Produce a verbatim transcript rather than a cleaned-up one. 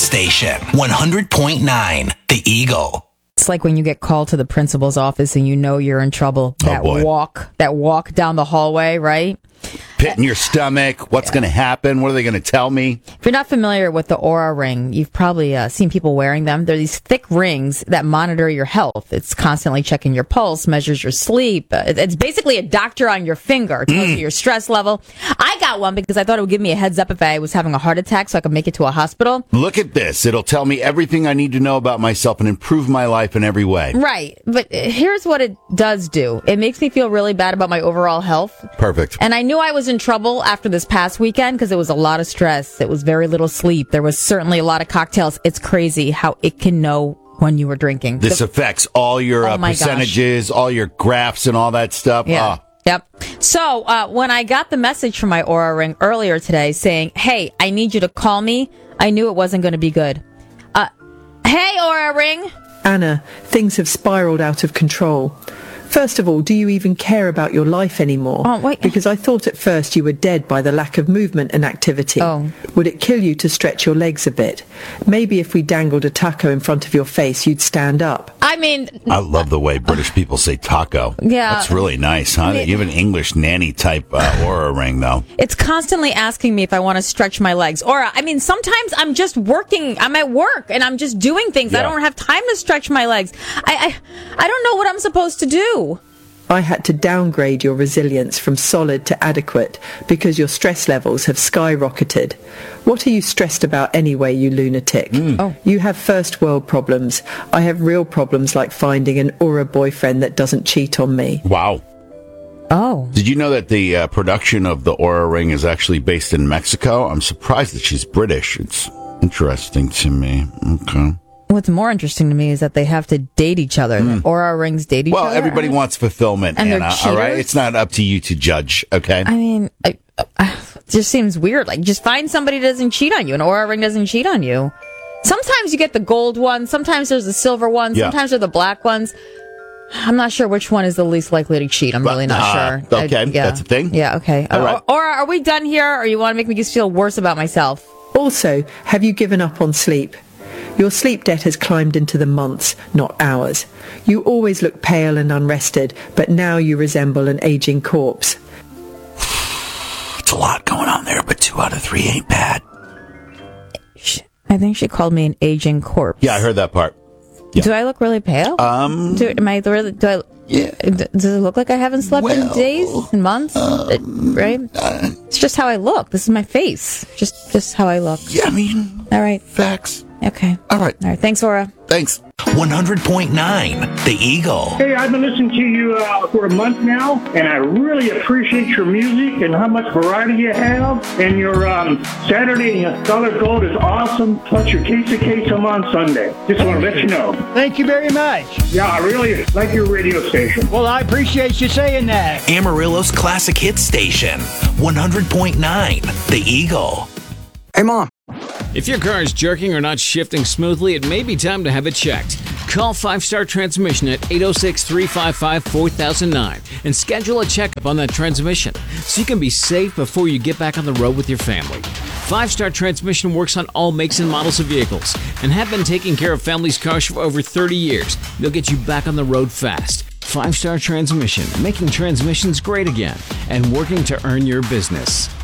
station. one hundred point nine The Eagle. It's like when you get called to the principal's office and you know you're in trouble. That boy. walk, that walk down the hallway, right? Pit in your stomach. What's going to happen? What are they going to tell me? If you're not familiar with the Aura Ring, you've probably uh, seen people wearing them. They're these thick rings that monitor your health. It's constantly checking your pulse, measures your sleep. Uh, it's basically a doctor on your finger. It tells Mm. you your stress level. I got one because I thought it would give me a heads up if I was having a heart attack so I could make it to a hospital. Look at this. It'll tell me everything I need to know about myself and improve my life in every way. Right. But uh, here's what it does do. It makes me feel really bad about my overall health. Perfect. And I knew I was in trouble after this past weekend because it was a lot of stress. It was very little sleep. There was certainly a lot of cocktails. It's crazy how it can know when you were drinking. This The- affects all your Oh uh, my gosh. percentages, all your graphs and all that stuff. Yeah. Ah. Yep. So uh, when I got the message from my Aura Ring earlier today saying, hey, I need you to call me, I knew it wasn't going to be good. Uh, hey, Aura Ring. Anna, things have spiraled out of control. First of all, do you even care about your life anymore? Oh, wait. Because I thought at first you were dead by the lack of movement and activity. Oh. Would it kill you to stretch your legs a bit? Maybe if we dangled a taco in front of your face, you'd stand up. I mean, I love the way British people say taco. Yeah. That's really nice, huh? You have an English nanny type uh, Aura Ring, though. it's constantly asking me if I want to stretch my legs. Or, I mean, sometimes I'm just working. I'm at work and I'm just doing things. I Yeah. don't have time to stretch my legs. I, I, I don't know what I'm supposed to do. I had to downgrade your resilience from solid to adequate because your stress levels have skyrocketed. What are you stressed about anyway, you lunatic? Oh. You have first world problems. I have real problems like finding an Aura boyfriend that doesn't cheat on me. Wow. Oh. Did you know that the uh, production of the Aura Ring is actually based in Mexico? I'm surprised that she's British. It's interesting to me. Okay. What's more interesting to me is that they have to date each other. Mm. Aura Rings date each Well, other. everybody wants fulfillment, And they're Anna. All right, cheaters? it's not up to you to judge. Okay. I mean, I, I, it just seems weird. Like, just find somebody that doesn't cheat on you. An Aura Ring doesn't cheat on you. Sometimes you get the gold one. Sometimes there's the silver one. Yeah. Sometimes they're the black ones. I'm not sure which one is the least likely to cheat. I'm But, really not uh, sure. okay, I- yeah. that's a thing? Yeah, okay. All Uh, right. Or are we done here, or you want to make me just feel worse about myself? Also, have you given up on sleep? Your sleep debt has climbed into the months, not hours. You always look pale and unrested, but now you resemble an aging corpse. It's a lot going on there, but two out of three ain't bad. Sh- I think she called me an aging corpse. Yeah, I heard that part. Yeah. Do I look really pale? Um, do, am I really? Do I? Yeah. d- Does it look like I haven't slept in Well, days and months? um, Uh, right? uh, It's just how I look. This is my face. Just, just how I look. yeah, I mean, All right. facts. Okay. All right. All right. Thanks, Aura. Thanks. one hundred point nine The Eagle. Hey, I've been listening to you uh, for a month now, and I really appreciate your music and how much variety you have. And your um, Saturday Solid Gold is awesome. Plus your Case of Case I'm on Sunday. Just want to let you know. Thank you very much. Yeah, I really like your radio station. Well, I appreciate you saying that. Amarillo's classic hit station. one hundred point nine The Eagle. Hey, Mom. If your car is jerking or not shifting smoothly, it may be time to have it checked. Call Five Star Transmission at eight oh six, three five five, four thousand nine and schedule a checkup on that transmission so you can be safe before you get back on the road with your family. Five Star Transmission works on all makes and models of vehicles and have been taking care of families' cars for over thirty years. They'll get you back on the road fast. Five Star Transmission, making transmissions great again and working to earn your business.